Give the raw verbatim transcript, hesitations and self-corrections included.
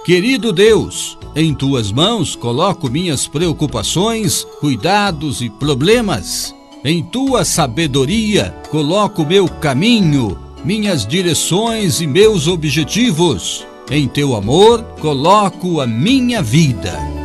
Querido Deus, em tuas mãos coloco minhas preocupações, cuidados e problemas. Em tua sabedoria coloco meu caminho, minhas direções e meus objetivos. Em teu amor coloco a minha vida.